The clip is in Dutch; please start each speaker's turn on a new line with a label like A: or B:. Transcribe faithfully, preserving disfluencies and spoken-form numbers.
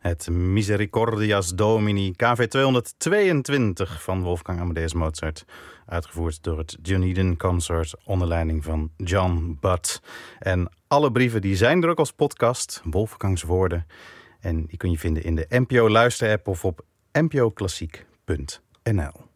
A: Het Misericordias Domini K V tweehonderdtweeëntwintig van Wolfgang Amadeus Mozart. Uitgevoerd door het Dioniden Consort onder leiding van John Butt. En alle brieven die zijn er ook als podcast, Wolfgangs Woorden. En die kun je vinden in de N P O Luisterapp of op n p o klassiek punt n l.